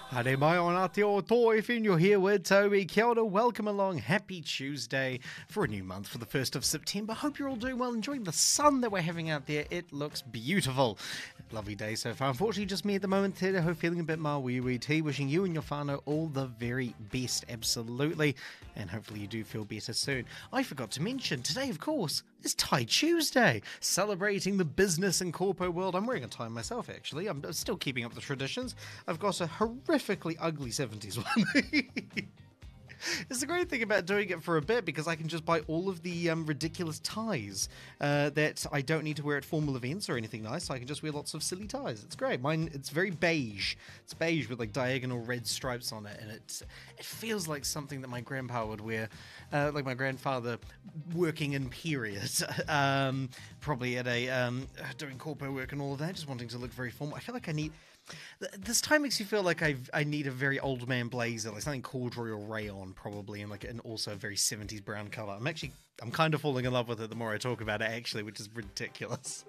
Haere mai o Aotearoa Tō you're here with Toby. Kia ora, welcome along. Happy Tuesday for a new month for the 1st of September. Hope you're all doing well, enjoying the sun that we're having out there. It looks beautiful. Lovely day so far. Unfortunately, just me at the moment. Te Reo feeling a bit mawiri tea. Wishing you and your whānau all the very best, absolutely. And hopefully you do feel better soon. I forgot to mention, today, of course, is Tai Tuesday. Celebrating the business and corpo world. I'm wearing a tie myself, actually. I'm still keeping up the traditions. I've got a horrifically ugly 70s one. It's the great thing about doing it for a bit because I can just buy all of the ridiculous ties that I don't need to wear at formal events or anything nice. So I can just wear lots of silly ties. It's great. Mine, it's very beige. It's beige with like diagonal red stripes on it, and it feels like something that my grandpa would wear, like my grandfather working in period, probably at a doing corpo work and all of that, just wanting to look very formal. I feel like I need. This time makes you feel like I need a very old man blazer, like something corduroy or rayon, probably, and also a very 70s brown colour. I'm kind of falling in love with it the more I talk about it, actually, which is ridiculous.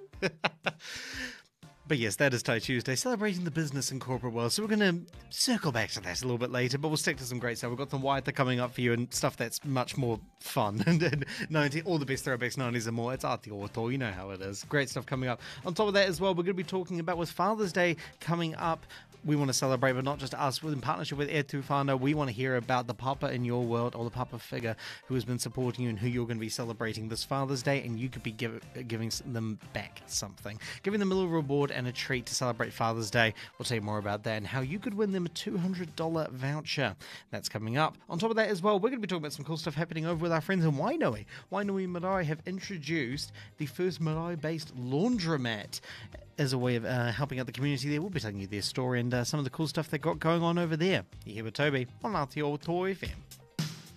But yes, that is Tai Tuesday, celebrating the business and corporate world. So we're going to circle back to that a little bit later, but we'll stick to some great stuff. We've got some Waiata coming up for you and stuff that's much more fun. And 90, all the best throwbacks, 90s and more. It's Aotearoa Tō, you know how it is. Great stuff coming up. On top of that as well, we're going to be talking about with Father's Day coming up. We want to celebrate, but not just us. In partnership with E Tūwhānau, we want to hear about the papa in your world, or the papa figure who has been supporting you and who you're going to be celebrating this Father's Day, and you could be giving them back something. Giving them a little reward and a treat to celebrate Father's Day. We'll tell you more about that and how you could win them a $200 voucher. That's coming up. On top of that as well, we're going to be talking about some cool stuff happening over with our friends in Wainui. Wainui Marae have introduced the first Marae-based laundromat as a way of helping out the community there. We'll be telling you their story and some of the cool stuff they've got going on over there. You're here with Toby on Aotearoa Tō FM.